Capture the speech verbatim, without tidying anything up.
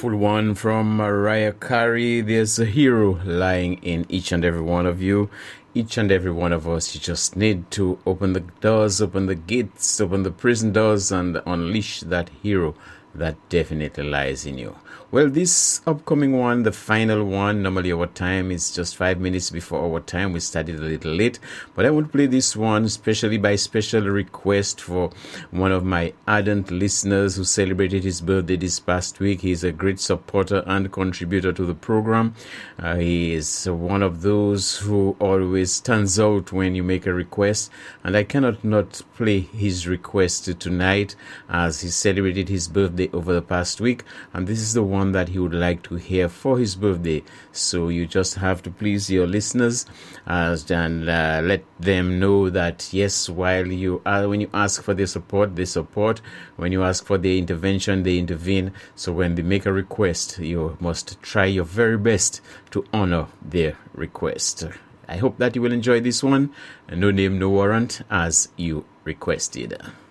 beautiful one from Mariah Carey. There's a hero lying in each and every one of you. Each and every one of us, you just need to open the doors, open the gates, open the prison doors, and unleash that hero that definitely lies in you. Well, this upcoming one, the final one, normally our time is just five minutes before our time. We started a little late, but I want to play this one especially by special request for one of my ardent listeners who celebrated his birthday this past week. He's a great supporter and contributor to the program. Uh, he is one of those who always stands out when you make a request, and I cannot not play his request tonight as he celebrated his birthday over the past week, and this is the one that he would like to hear for his birthday. So you just have to please your listeners as and uh, let them know that yes, while you are when you ask for their support, they support. When you ask for their intervention, they intervene. So when they make a request, you must try your very best to honor their request. I hope that you will enjoy this one. No name, no warrant, as you requested.